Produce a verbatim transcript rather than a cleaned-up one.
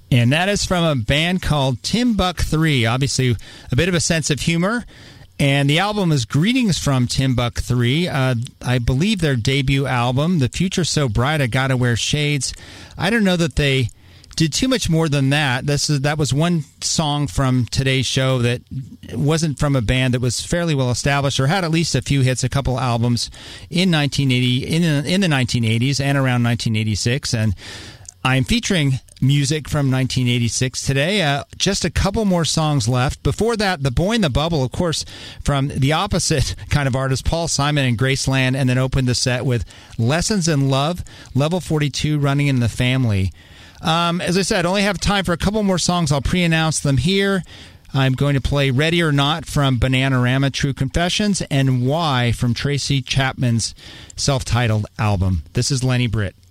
And that is from a band called Timbuk three. Obviously, a bit of a sense of humor. And the album is Greetings from Timbuk three. Uh, I believe their debut album, The Future's So Bright I Gotta Wear Shades. I don't know that they did too much more than that. This is, that was one song from today's show that wasn't from a band that was fairly well established or had at least a few hits, a couple albums in nineteen eighty, in, in the nineteen eighties and around nineteen eighty-six. And I'm featuring music from nineteen eighty-six today. Uh, just a couple more songs left. Before that, The Boy in the Bubble, of course, from the opposite kind of artist, Paul Simon and Graceland, and then opened the set with Lessons in Love, Level forty-two, Running in the Family. Um, as I said, I only have time for a couple more songs. I'll pre-announce them here. I'm going to play Ready or Not from Bananarama, True Confessions, and Why from Tracy Chapman's self-titled album. This is Lenny Britt.